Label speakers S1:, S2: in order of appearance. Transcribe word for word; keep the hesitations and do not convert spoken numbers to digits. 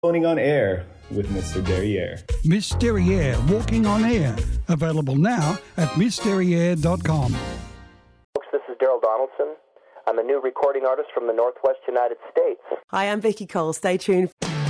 S1: Phoning on Air with Mister Derriere.
S2: Miss Derriere, Walking on Air. Available now at miss derriere dot com.
S3: Folks, this is Daryl Donaldson. I'm a new recording artist from the Northwest United States.
S4: Hi, I'm Vicky Cole. Stay tuned.